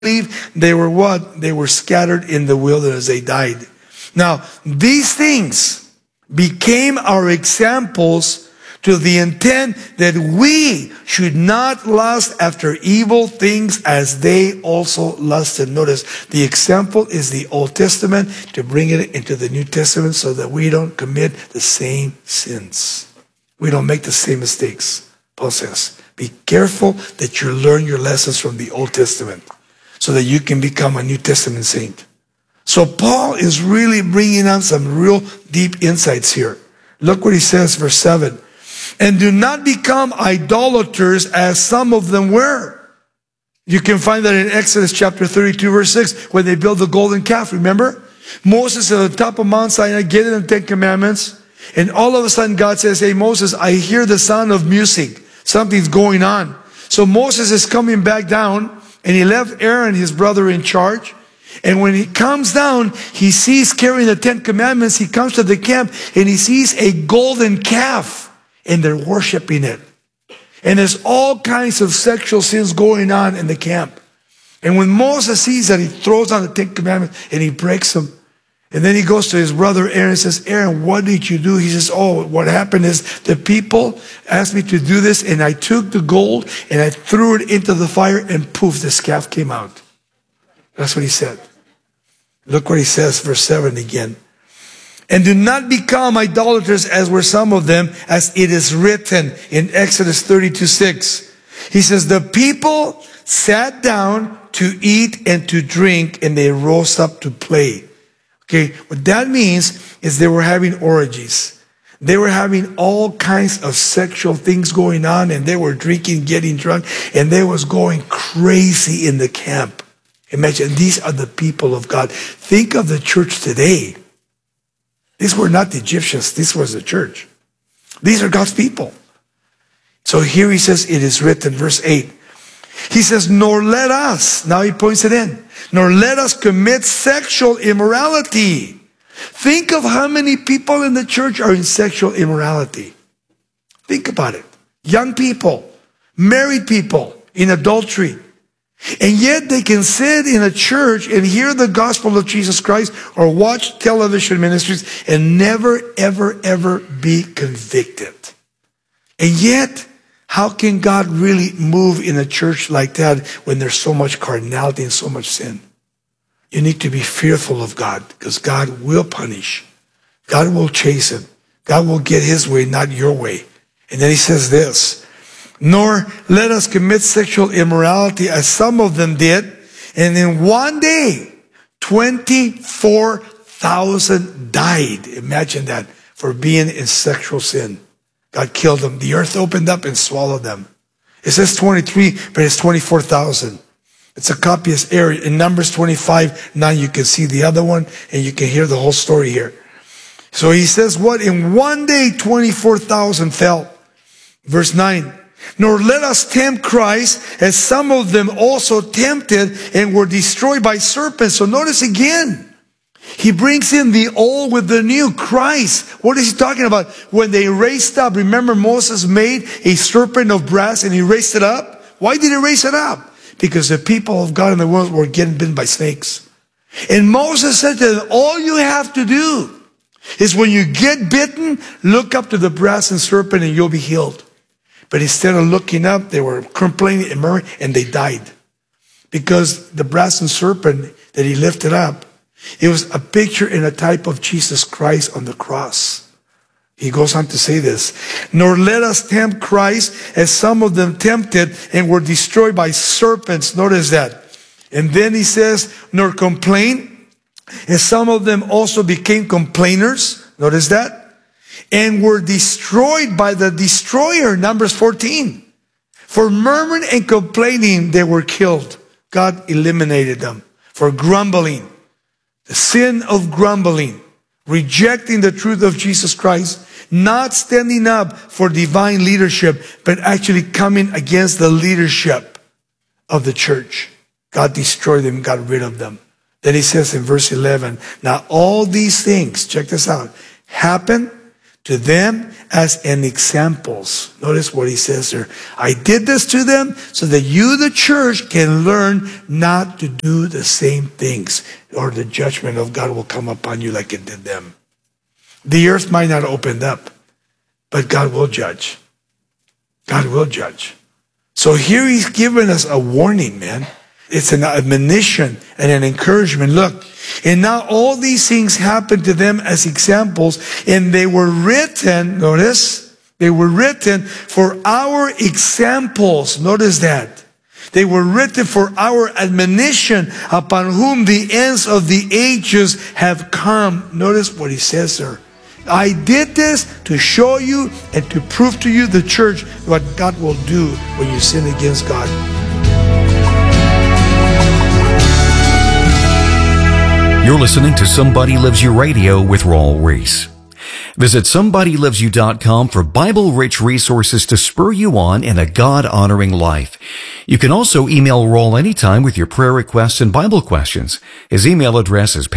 believe they were what? They were scattered in the wilderness. They died. Now, these things became our examples to the intent that we should not lust after evil things as they also lusted. Notice, the example is the Old Testament to bring it into the New Testament so that we don't commit the same sins. We don't make the same mistakes. Paul says, be careful that you learn your lessons from the Old Testament so that you can become a New Testament saint. So Paul is really bringing on some real deep insights here. Look what he says, verse 7. And do not become idolaters as some of them were. You can find that in Exodus chapter 32, verse 6, when they built the golden calf. Remember? Moses at the top of Mount Sinai getting the Ten Commandments. And all of a sudden God says, hey Moses, I hear the sound of music. Something's going on. So Moses is coming back down, and he left Aaron, his brother, in charge. And when he comes down, he sees carrying the Ten Commandments. He comes to the camp and he sees a golden calf. And they're worshiping it. And there's all kinds of sexual sins going on in the camp. And when Moses sees that, he throws on the Ten Commandments and he breaks them. And then he goes to his brother Aaron and says, Aaron, what did you do? He says, oh, what happened is the people asked me to do this, and I took the gold and I threw it into the fire, and poof, this calf came out. That's what he said. Look what he says, verse 7 again. And do not become idolaters as were some of them, as it is written in Exodus 32:6. He says, the people sat down to eat and to drink, and they rose up to play. Okay, what that means is they were having orgies. They were having all kinds of sexual things going on, and they were drinking, getting drunk, and they was going crazy in the camp. Imagine, these are the people of God. Think of the church today. These were not the Egyptians. This was the church. These are God's people. So here he says, it is written, verse 8. He says, nor let us, now he points it in, nor let us commit sexual immorality. Think of how many people in the church are in sexual immorality. Think about it. Young people, married people in adultery. And yet they can sit in a church and hear the gospel of Jesus Christ or watch television ministries and never, ever, ever be convicted. And yet, how can God really move in a church like that when there's so much carnality and so much sin? You need to be fearful of God, because God will punish. God will chasten. God will get his way, not your way. And then he says this, nor let us commit sexual immorality as some of them did. And in one day, 24,000 died. Imagine that, for being in sexual sin. God killed them. The earth opened up and swallowed them. It says 23, but it's 24,000. It's a copyist error. In Numbers 25, now you can see the other one and you can hear the whole story here. So he says what? In one day, 24,000 fell. Verse 9. Nor let us tempt Christ, as some of them also tempted and were destroyed by serpents. So notice again, he brings in the old with the new. Christ. What is he talking about? When they raised up, remember Moses made a serpent of brass and he raised it up? Why did he raise it up? Because the people of God in the world were getting bitten by snakes. And Moses said to them, all you have to do is when you get bitten, look up to the brass and serpent and you'll be healed. But instead of looking up, they were complaining and murmuring, and they died. Because the brass and serpent that he lifted up, it was a picture and a type of Jesus Christ on the cross. He goes on to say this, nor let us tempt Christ as some of them tempted and were destroyed by serpents. Notice that. And then he says, nor complain as some of them also became complainers. Notice that. And were destroyed by the destroyer. Numbers 14. For murmuring and complaining, they were killed. God eliminated them. For grumbling. The sin of grumbling. Rejecting the truth of Jesus Christ. Not standing up for divine leadership, but actually coming against the leadership of the church. God destroyed them, got rid of them. Then he says in verse 11, now all these things, check this out, happen to them as an examples. Notice what he says there. I did this to them so that you, the church, can learn not to do the same things, or the judgment of God will come upon you like it did them. The earth might not open up, but God will judge. God will judge. So here he's giving us a warning, man. It's an admonition and an encouragement. Look, and now all these things happened to them as examples, and they were written, notice, they were written for our examples. Notice that. They were written for our admonition, upon whom the ends of the ages have come. Notice what he says there. I did this to show you and to prove to you, the church, what God will do when you sin against God. You're listening to Somebody Loves You Radio with Raul Ries. Visit SomebodyLovesYou.com for Bible-rich resources to spur you on in a God-honoring life. You can also email Raul anytime with your prayer requests and Bible questions. His email address is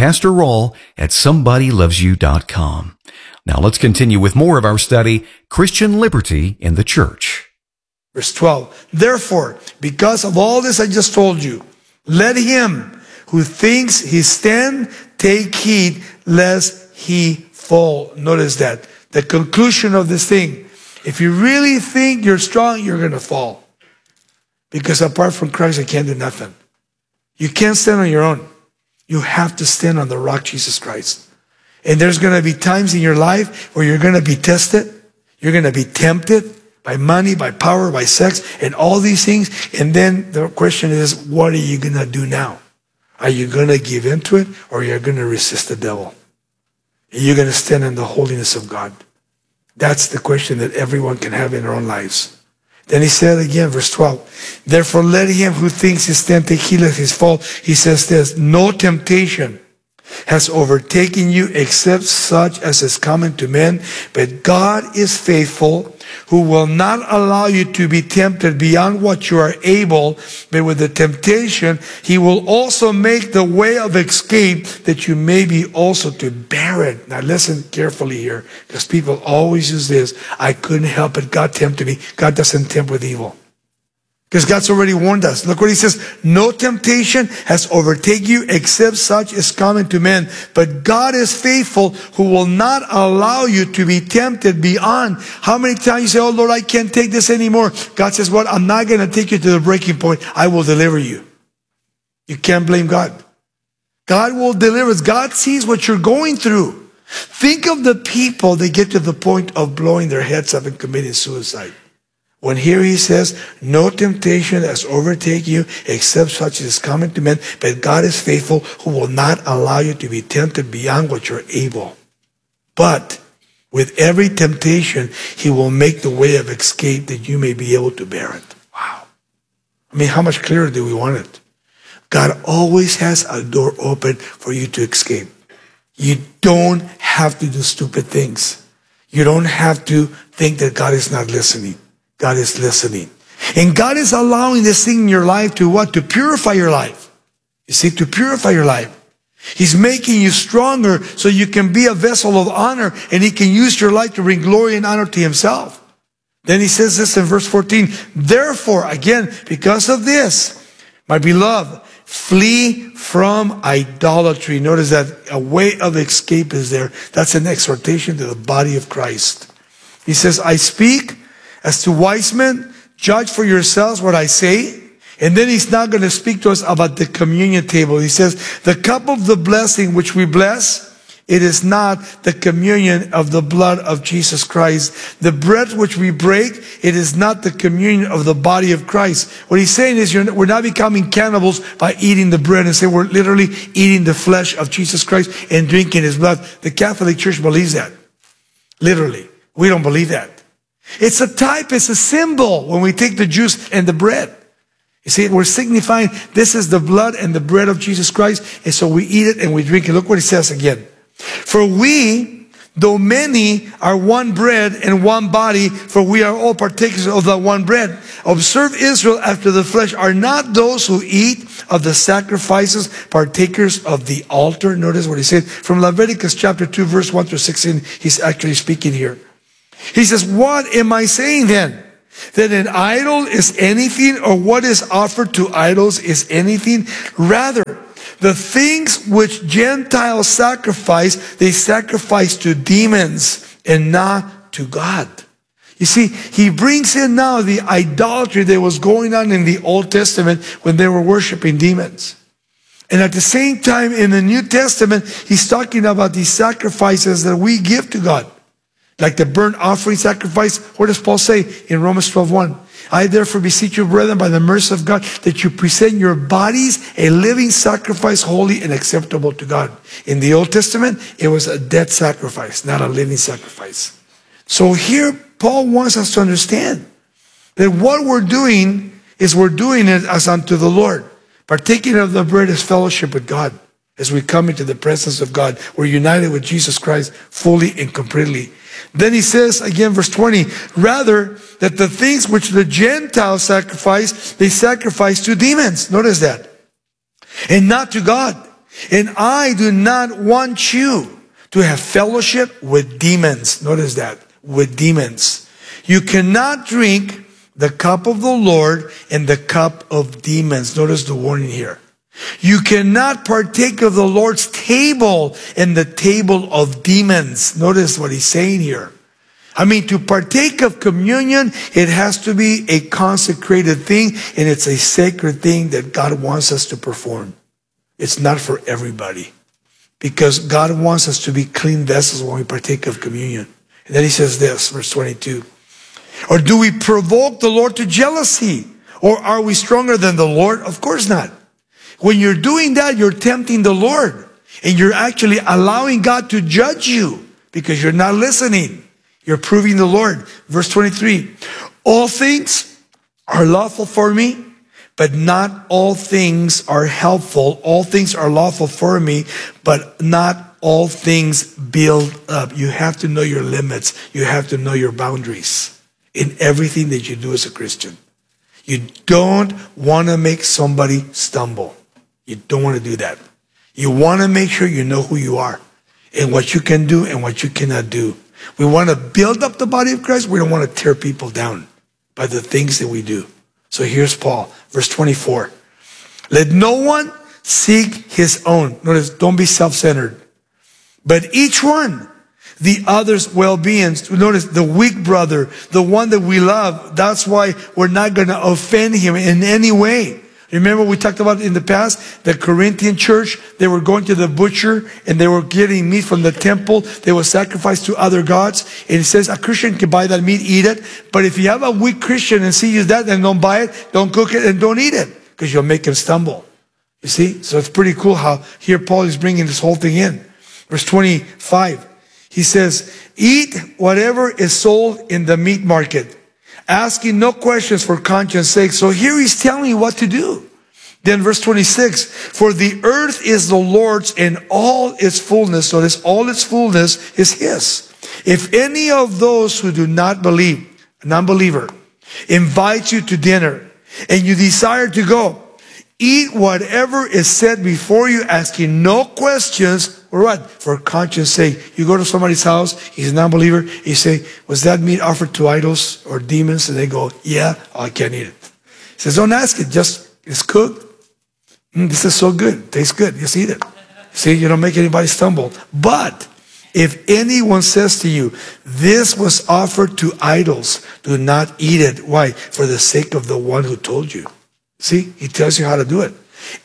PastorRaul@SomebodyLovesYou.com. Now let's continue with more of our study, Christian Liberty in the Church. Verse 12, therefore, because of all this I just told you, let him who thinks he stand take heed lest he fall. Notice that. The conclusion of this thing. If you really think you're strong, you're going to fall. Because apart from Christ, I can't do nothing. You can't stand on your own. You have to stand on the rock, Jesus Christ. And there's going to be times in your life where you're going to be tested. You're going to be tempted by money, by power, by sex, and all these things. And then the question is, what are you going to do now? Are you going to give in to it, or are you going to resist the devil? Are you going to stand in the holiness of God? That's the question that everyone can have in their own lives. Then he said again, verse 12, therefore let him who thinks he stand take heed lest he fall. He says this, no temptation has overtaken you except such as is common to men, but God is faithful, who will not allow you to be tempted beyond what you are able, but with the temptation he will also make the way of escape, that you may be also to bear it. Now listen carefully here, because people always use this, I couldn't help it, God tempted me. God doesn't tempt with evil. Because God's already warned us. Look what he says. No temptation has overtaken you except such is common to men. But God is faithful, who will not allow you to be tempted beyond. How many times you say, oh Lord, I can't take this anymore. God says, well, I'm not going to take you to the breaking point. I will deliver you. You can't blame God. God will deliver us. God sees what you're going through. Think of the people that get to the point of blowing their heads up and committing suicide. When here he says, no temptation has overtaken you except such as is common to men, but God is faithful, who will not allow you to be tempted beyond what you're able. But with every temptation, he will make the way of escape that you may be able to bear it. Wow. I mean, how much clearer do we want it? God always has a door open for you to escape. You don't have to do stupid things. You don't have to think that God is not listening. God is listening. And God is allowing this thing in your life to what? To purify your life. You see, to purify your life. He's making you stronger so you can be a vessel of honor, and he can use your life to bring glory and honor to himself. Then he says this in verse 14. Therefore, again, because of this, my beloved, flee from idolatry. Notice that a way of escape is there. That's an exhortation to the body of Christ. He says, I speak as to wise men, judge for yourselves what I say. And then he's now going to speak to us about the communion table. He says, the cup of the blessing which we bless, it is not the communion of the blood of Jesus Christ. The bread which we break, it is not the communion of the body of Christ. What he's saying is we're not becoming cannibals by eating the bread and say we're literally eating the flesh of Jesus Christ and drinking his blood. The Catholic Church believes that. Literally. We don't believe that. It's a type, it's a symbol when we take the juice and the bread. You see, we're signifying this is the blood and the bread of Jesus Christ, and so we eat it and we drink it. Look what it says again. For we though many are one bread and one body, for we are all partakers of the one bread. Observe Israel after the flesh. Are not those who eat of the sacrifices partakers of the altar? Notice what he said. From Leviticus chapter 2, verse 1 through 16, he's actually speaking here. He says, what am I saying then? That an idol is anything, or what is offered to idols is anything? Rather, the things which Gentiles sacrifice, they sacrifice to demons and not to God. You see, he brings in now the idolatry that was going on in the Old Testament when they were worshiping demons. And at the same time, in the New Testament, he's talking about these sacrifices that we give to God. Like the burnt offering sacrifice. What does Paul say in Romans 12:1? I therefore beseech you, brethren, by the mercy of God, that you present your bodies a living sacrifice, holy and acceptable to God. In the Old Testament, it was a dead sacrifice, not a living sacrifice. So here, Paul wants us to understand that what we're doing is we're doing it as unto the Lord. Partaking of the bread is fellowship with God. As we come into the presence of God, we're united with Jesus Christ fully and completely. Then he says, again, verse 20, rather, that the things which the Gentiles sacrifice, they sacrifice to demons. Notice that. And not to God. And I do not want you to have fellowship with demons. Notice that. With demons. You cannot drink the cup of the Lord and the cup of demons. Notice the warning here. You cannot partake of the Lord's table and the table of demons. Notice what he's saying here. I mean, to partake of communion, it has to be a consecrated thing, and it's a sacred thing that God wants us to perform. It's not for everybody, because God wants us to be clean vessels when we partake of communion. And then he says this, verse 22. Or do we provoke the Lord to jealousy? Or are we stronger than the Lord? Of course not. When you're doing that, you're tempting the Lord. And you're actually allowing God to judge you because you're not listening. You're proving the Lord. Verse 23. All things are lawful for me, but not all things are helpful. All things are lawful for me, but not all things build up. You have to know your limits. You have to know your boundaries in everything that you do as a Christian. You don't want to make somebody stumble. You don't want to do that. You want to make sure you know who you are and what you can do and what you cannot do. We want to build up the body of Christ. We don't want to tear people down by the things that we do. So here's Paul, verse 24. Let no one seek his own. Notice, don't be self-centered. But each one, the other's well-being. Notice, the weak brother, the one that we love. That's why we're not going to offend him in any way. Remember we talked about in the past, the Corinthian church, they were going to the butcher and they were getting meat from the temple. They were sacrificed to other gods. And it says a Christian can buy that meat, eat it. But if you have a weak Christian and sees that, then don't buy it, don't cook it, and don't eat it, because you'll make him stumble. You see? So it's pretty cool how here Paul is bringing this whole thing in. Verse 25, he says, eat whatever is sold in the meat market, asking no questions for conscience sake. So here he's telling you what to do. Then verse 26, for the earth is the Lord's and all its fullness. So this all its fullness is his. If any of those who do not believe, a non-believer, invites you to dinner and you desire to go, eat whatever is set before you, asking no questions. For what? For conscience sake. You go to somebody's house, he's a non-believer, you say, was that meat offered to idols or demons? And they go, yeah, I can't eat it. He says, don't ask it, just, it's cooked. This is so good, tastes good, just eat it. See, you don't make anybody stumble. But if anyone says to you, this was offered to idols, do not eat it. Why? For the sake of the one who told you. See, he tells you how to do it.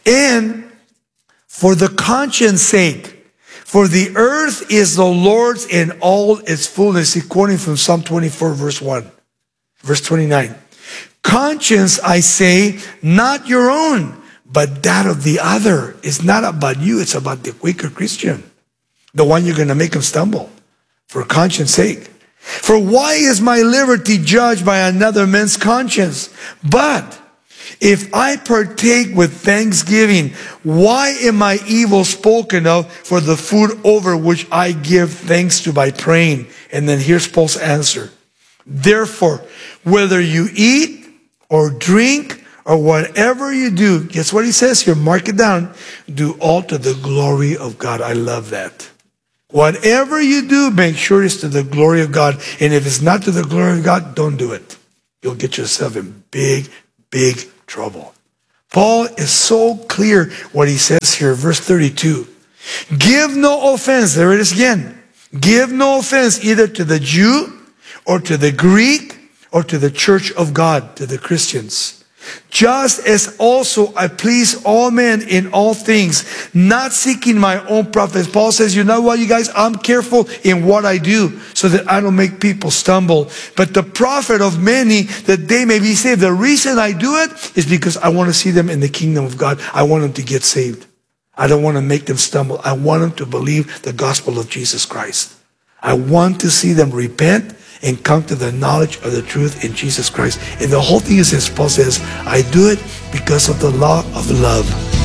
And for the conscience sake, for the earth is the Lord's and all its fullness. He's quoting from Psalm 24, verse 1. Verse 29. Conscience, I say, not your own, but that of the other. It's not about you, it's about the weaker Christian. The one you're going to make him stumble. For conscience sake. For why is my liberty judged by another man's conscience? But If I partake with thanksgiving, why am my evil spoken of for the food over which I give thanks to by praying? And then here's Paul's answer. Therefore, whether you eat or drink or whatever you do, guess what he says here? Mark it down. Do all to the glory of God. I love that. Whatever you do, make sure it's to the glory of God. And if it's not to the glory of God, don't do it. You'll get yourself in big trouble. Paul is so clear what he says here, verse 32. Give no offense, there it is again. Give no offense either to the Jew or to the Greek or to the church of God, to the Christians. Just as also I please all men in all things, not seeking my own profit. Paul says, you know what, you guys, I'm careful in what I do so that I don't make people stumble. But the profit of many, that they may be saved. The reason I do it is because I want to see them in the kingdom of God. I want them to get saved. I don't want to make them stumble. I want them to believe the gospel of Jesus Christ. I want to see them repent and come to the knowledge of the truth in Jesus Christ. And the whole thing is this, Paul says, I do it because of the law of love.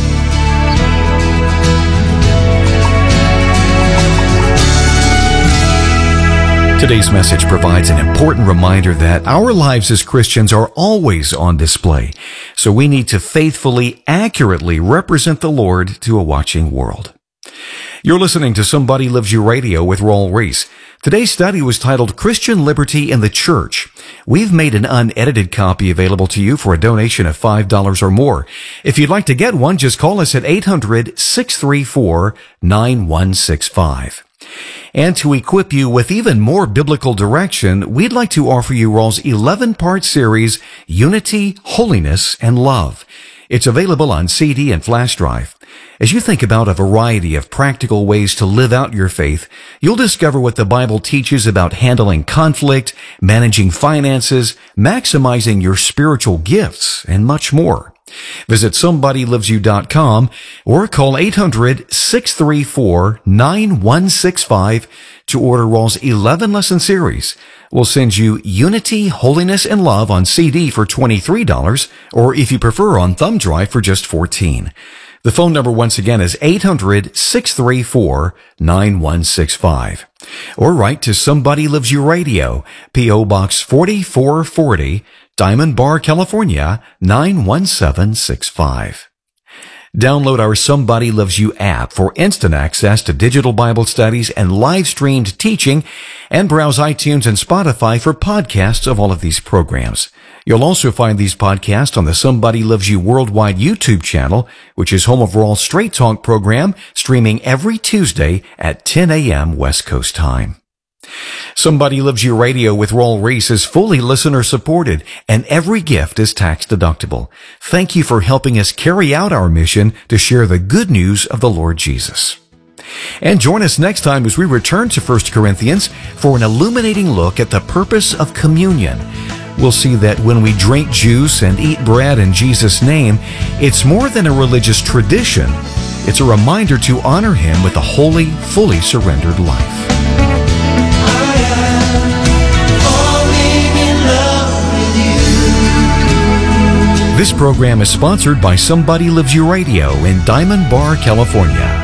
Today's message provides an important reminder that our lives as Christians are always on display, so we need to faithfully, accurately represent the Lord to a watching world. You're listening to Somebody Loves You Radio with Raul Ries. Today's study was titled Christian Liberty in the Church. We've made an unedited copy available to you for a donation of $5 or more. If you'd like to get one, just call us at 800-634-9165. And to equip you with even more biblical direction, we'd like to offer you Raul's 11-part series, Unity, Holiness, and Love. It's available on CD and flash drive. As you think about a variety of practical ways to live out your faith, you'll discover what the Bible teaches about handling conflict, managing finances, maximizing your spiritual gifts, and much more. Visit SomebodyLovesYou.com or call 800-634-9165 to order Raul's 11-lesson series. We'll send you Unity, Holiness, and Love on CD for $23, or if you prefer on thumb drive for just $14. The phone number once again is 800-634-9165. Or write to Somebody Loves You Radio, P.O. Box 4440, Diamond Bar, California, 91765. Download our Somebody Loves You app for instant access to digital Bible studies and live-streamed teaching, and browse iTunes and Spotify for podcasts of all of these programs. You'll also find these podcasts on the Somebody Loves You Worldwide YouTube channel, which is home of Rawl's Straight Talk program, streaming every Tuesday at 10 a.m. West Coast time. Somebody Loves You Radio with Raul Ries is fully listener-supported, and every gift is tax-deductible. Thank you for helping us carry out our mission to share the good news of the Lord Jesus. And join us next time as we return to 1 Corinthians for an illuminating look at the purpose of communion. We'll see that when we drink juice and eat bread in Jesus' name, it's more than a religious tradition. It's a reminder to honor Him with a holy, fully surrendered life. This program is sponsored by Somebody Loves You Radio in Diamond Bar, California.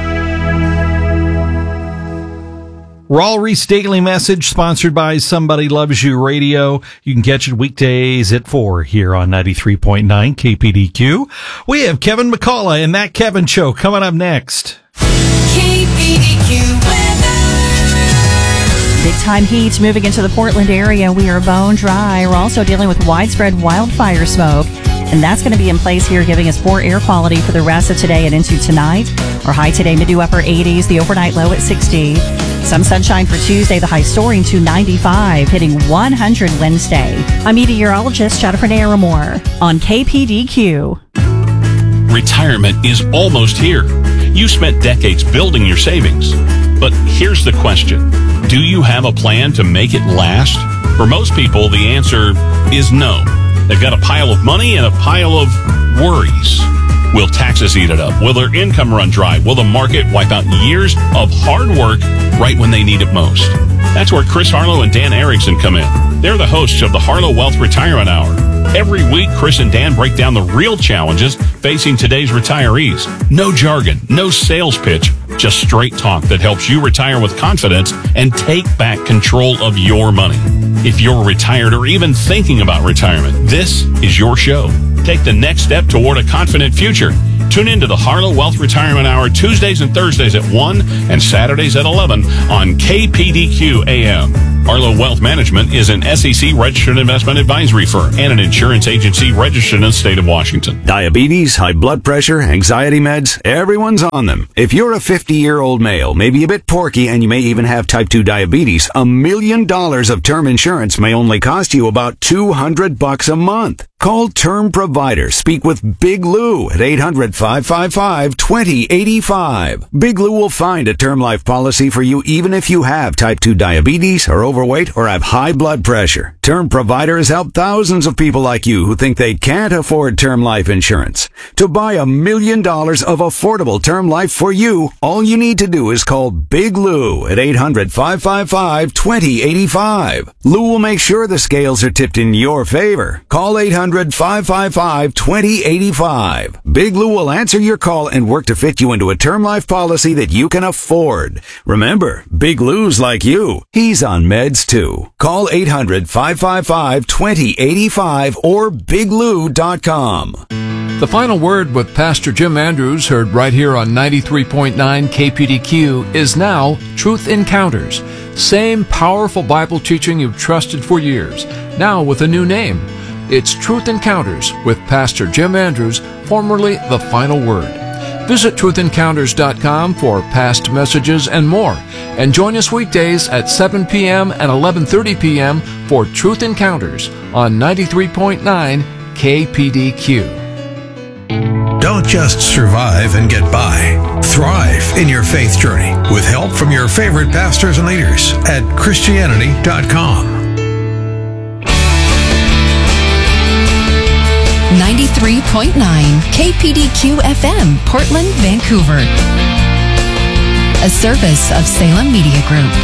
Raul Ries Daily Message, sponsored by Somebody Loves You Radio. You can catch it weekdays at 4 here on 93.9 KPDQ. We have Kevin McCullough and That Kevin Show coming up next. KPDQ weather. Big time heat moving into the Portland area. We are bone dry. We're also dealing with widespread wildfire smoke. And that's going to be in place here, giving us poor air quality for the rest of today and into tonight. Our high today, mid to upper 80s, the overnight low at 60. Some sunshine for Tuesday, the high soaring to 95, hitting 100 Wednesday. I'm meteorologist Jennifer Naramore on KPDQ. Retirement is almost here. You spent decades building your savings. But here's the question. Do you have a plan to make it last? For most people, the answer is no. They've got a pile of money and a pile of worries. Will taxes eat it up? Will their income run dry? Will the market wipe out years of hard work right when they need it most? That's where Chris Harlow and Dan Erickson come in. They're the hosts of the Harlow Wealth Retirement Hour. Every week, Chris and Dan break down the real challenges facing today's retirees. No jargon, no sales pitch, just straight talk that helps you retire with confidence and take back control of your money. If you're retired or even thinking about retirement, this is your show. Take the next step toward a confident future. Tune in to the Harlow Wealth Retirement Hour Tuesdays and Thursdays at 1 and Saturdays at 11 on KPDQ AM. Harlow Wealth Management is an SEC registered investment advisory firm and an insurance agency registered in the state of Washington. Diabetes, high blood pressure, anxiety meds, everyone's on them. If you're a 50-year-old male, maybe a bit porky, and you may even have type 2 diabetes, $1 million of term insurance may only cost you about $200 a month. Call Term Provider. Speak with Big Lou at 800-555-2085. Big Lou will find a term life policy for you even if you have type 2 diabetes, are overweight, or have high blood pressure. Term Provider has helped thousands of people like you who think they can't afford term life insurance. To buy $1 million of affordable term life for you, all you need to do is call Big Lou at 800-555-2085. Lou will make sure the scales are tipped in your favor. Call 800-555-2085. Big Lou will answer your call and work to fit you into a term life policy that you can afford. Remember, Big Lou's like you. He's on meds too. Call 800-555-2085 or biglou.com. The Final Word with Pastor Jim Andrews, heard right here on 93.9 KPDQ, is now Truth Encounters. Same powerful Bible teaching you've trusted for years, now with a new name. It's Truth Encounters with Pastor Jim Andrews, formerly The Final Word. Visit truthencounters.com for past messages and more. And join us weekdays at 7 p.m. and 11:30 p.m. for Truth Encounters on 93.9 KPDQ. Don't just survive and get by. Thrive in your faith journey with help from your favorite pastors and leaders at Christianity.com. 93.9 KPDQ FM, Portland, Vancouver. A service of Salem Media Group.